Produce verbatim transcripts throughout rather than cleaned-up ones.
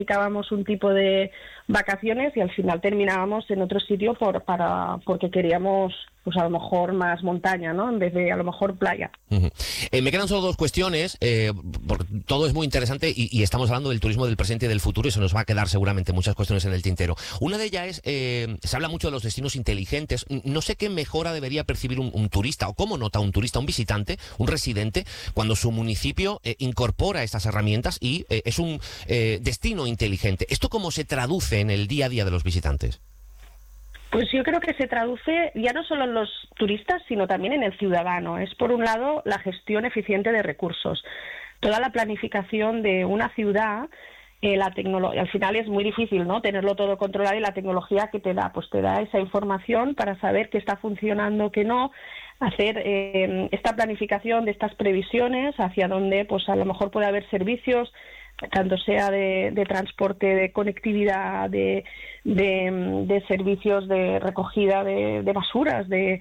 planificábamos un tipo de vacaciones y al final terminábamos en otro sitio por, para, porque queríamos, pues a lo mejor más montaña, ¿no? En vez de a lo mejor playa. Uh-huh. Eh, me quedan solo dos cuestiones, eh, porque todo es muy interesante y, y estamos hablando del turismo del presente y del futuro y se nos va a quedar seguramente muchas cuestiones en el tintero. Una de ellas es, eh, se habla mucho de los destinos inteligentes. No sé qué mejora debería percibir un, un turista o cómo nota un turista, un visitante, un residente, cuando su municipio eh, incorpora estas herramientas y eh, es un eh, destino inteligente. ¿Esto cómo se traduce en el día a día de los visitantes? Pues yo creo que se traduce ya no solo en los turistas, sino también en el ciudadano. Es, por un lado, la gestión eficiente de recursos. Toda la planificación de una ciudad, eh, la tecnología, al final es muy difícil, ¿no?, tenerlo todo controlado, y la tecnología que te da, pues te da esa información para saber qué está funcionando, qué no, hacer eh, esta planificación de estas previsiones, hacia dónde pues a lo mejor puede haber servicios, tanto sea de, de transporte, de conectividad, de, de, de servicios de recogida de, de basuras, de,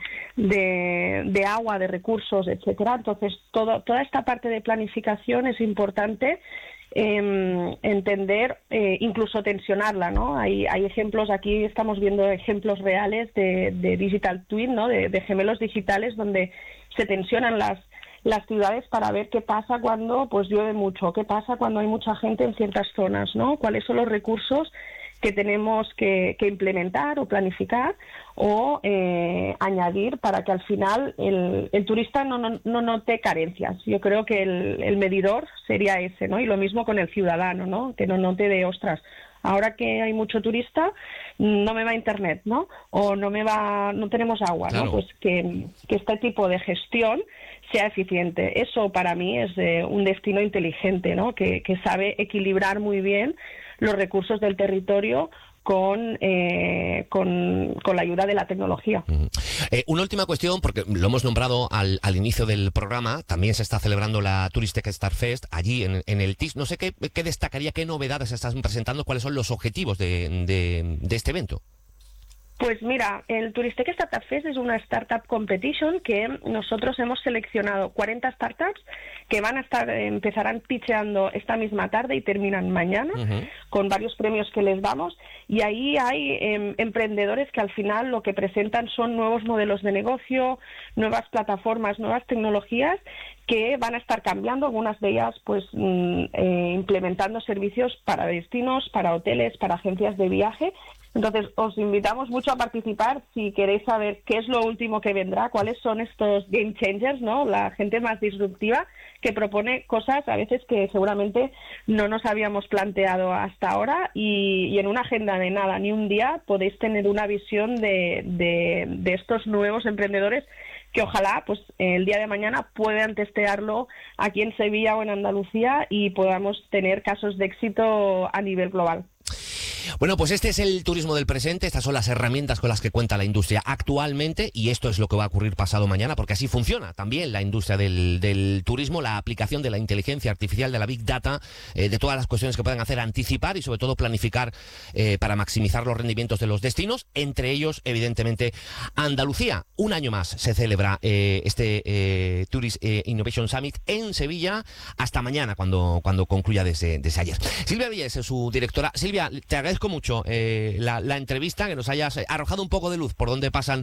de, de agua, de recursos, etcétera. Entonces, todo, toda esta parte de planificación es importante eh, entender, eh, incluso tensionarla, ¿no? Hay, hay ejemplos, aquí estamos viendo ejemplos reales de, de digital twin, ¿no?, de, de gemelos digitales, donde se tensionan las las ciudades para ver qué pasa cuando pues llueve mucho, qué pasa cuando hay mucha gente en ciertas zonas, ¿no? Cuáles son los recursos que tenemos que, que implementar o planificar o eh, añadir para que al final el, el turista no, no, no note carencias. Yo creo que el, el medidor sería ese, ¿no? Y lo mismo con el ciudadano, ¿no? Que no note de, ostras, ahora que hay mucho turista, no me va internet, ¿no? O no me va, no tenemos agua, claro. ¿no? Pues que, que este tipo de gestión sea eficiente. Eso para mí es eh, un destino inteligente, ¿no? Que, que sabe equilibrar muy bien los recursos del territorio con, eh, con, con la ayuda de la tecnología. Uh-huh. Eh, una última cuestión, porque lo hemos nombrado al, al inicio del programa, también se está celebrando la Touristic Starfest allí en, en el T I S. No sé qué, qué destacaría, qué novedades se están presentando, cuáles son los objetivos de, de, de este evento. Pues mira, el Touristic Startup Fest es una startup competition que nosotros hemos seleccionado cuarenta startups que van a estar, empezarán pitcheando esta misma tarde y terminan mañana, uh-huh, con varios premios que les damos, y ahí hay eh, emprendedores que al final lo que presentan son nuevos modelos de negocio, nuevas plataformas, nuevas tecnologías que van a estar cambiando, algunas de ellas pues mm, eh, implementando servicios para destinos, para hoteles, para agencias de viaje. Entonces, os invitamos mucho a participar si queréis saber qué es lo último que vendrá, cuáles son estos game changers, ¿no? La gente más disruptiva que propone cosas a veces que seguramente no nos habíamos planteado hasta ahora, y, y en una agenda de nada, ni un día, podéis tener una visión de, de, de estos nuevos emprendedores que ojalá pues el día de mañana puedan testearlo aquí en Sevilla o en Andalucía y podamos tener casos de éxito a nivel global. Bueno, pues este es el turismo del presente, estas son las herramientas con las que cuenta la industria actualmente, y esto es lo que va a ocurrir pasado mañana, porque así funciona también la industria del, del turismo, la aplicación de la inteligencia artificial, de la Big Data, eh, de todas las cuestiones que pueden hacer anticipar y sobre todo planificar eh, para maximizar los rendimientos de los destinos, entre ellos, evidentemente, Andalucía. Un año más se celebra eh, este eh, Tourist eh, Innovation Summit en Sevilla, hasta mañana, cuando, cuando concluya desde, desde ayer. Silvia Villés es su directora. Silvia, te agradezco mucho eh, la, la entrevista, que nos hayas arrojado un poco de luz por dónde pasan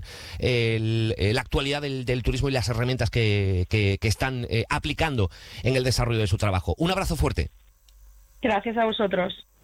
el, la actualidad del, del turismo y las herramientas que, que, que están eh, aplicando en el desarrollo de su trabajo. Un abrazo fuerte. Gracias a vosotros.